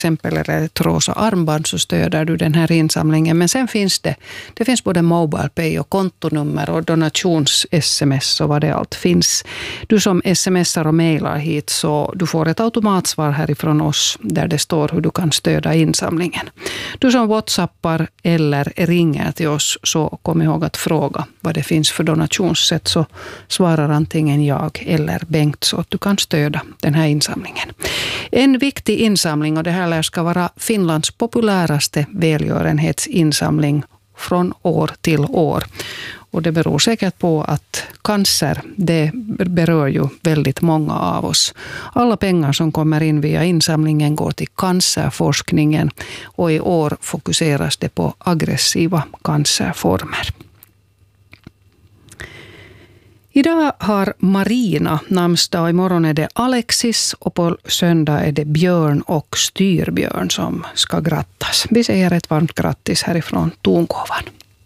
exempel eller ett rosa armband så stöder du den här insamlingen. Men sen finns det finns både MobilePay och kontonummer och donations-sms och vad det allt finns. Du som smsar och mailar hit så du får ett automatsvar härifrån oss där det står hur du kan stödja insamlingen. Du som whatsappar eller ringer till oss så kom ihåg att fråga vad det finns för donationssätt så svarar antingen jag eller Bengt så att du kan stödja den här insamlingen. En viktig insamling och det här lär ska vara Finlands populäraste välgörenhetsinsamling från år till år. Och det beror säkert på att cancer, det berör ju väldigt många av oss. Alla pengar som kommer in via insamlingen går till cancerforskningen och i år fokuseras det på aggressiva cancerformer. Idag har Marina namnsdag, imorgon är det Alexis och på söndag är det Björn och Styrbjörn som ska grattas. Vi säger ett varmt grattis härifrån Tonkovan.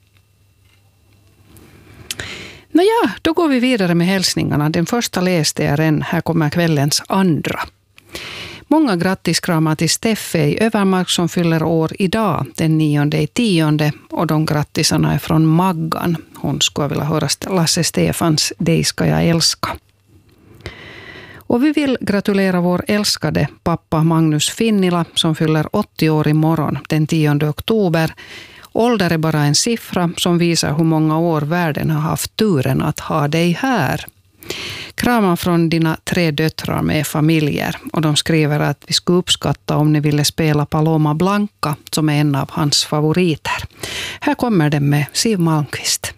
Nåja, då går vi vidare med hälsningarna. Den första läste jag redan, här kommer kvällens andra. Många grattiskramar till Steffe i Övermark som fyller år idag, den 9/10, och de grattisarna är från Maggan. Hon skulle vilja höra Lasse Stefans Dig ska jag älska. Och vi vill gratulera vår älskade pappa Magnus Finnila som fyller 80 år imorgon, den 10 oktober. Ålder är bara en siffra som visar hur många år världen har haft turen att ha dig här. Kramar från dina 3 döttrar med familjer och de skriver att vi skulle uppskatta om ni ville spela Paloma Blanca som är en av hans favoriter. Här kommer den med Siw Malmkvist.